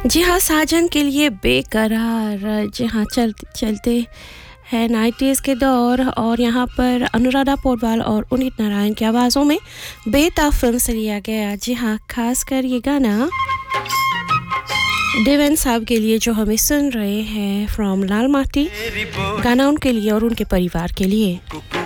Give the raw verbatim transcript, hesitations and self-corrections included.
जी हाँ, साजन के लिए बेकरार। जी हाँ, चलते चलते है नाइंटीज़ के दौर और यहाँ पर अनुराधा पौडवाल और उदित नारायण की आवाज़ों में बेताब फिल्म से लिया गया। जी हाँ, खासकर ये गाना देवेंद्र साहब के लिए जो हमें सुन रहे हैं फ्रॉम लाल माटी, गाना उनके लिए और उनके परिवार के लिए।